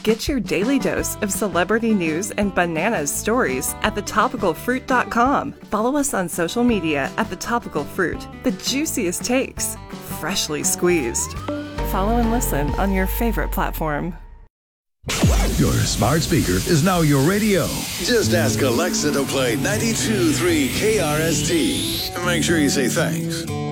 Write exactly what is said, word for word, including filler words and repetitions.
Get your daily dose of celebrity news and bananas stories at the topical fruit dot com. Follow us on social media at The Topical Fruit. The juiciest takes, freshly squeezed. Follow and listen on your favorite platform. Your smart speaker is now your radio. Just ask Alexa to play ninety-two point three K R S T. And make sure you say thanks.